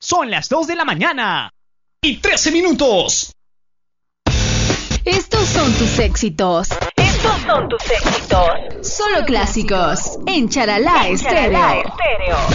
Son las 2 de la mañana y 13 minutos. Estos son tus éxitos. Estos son tus éxitos. Solo clásicos en Charalá Estéreo.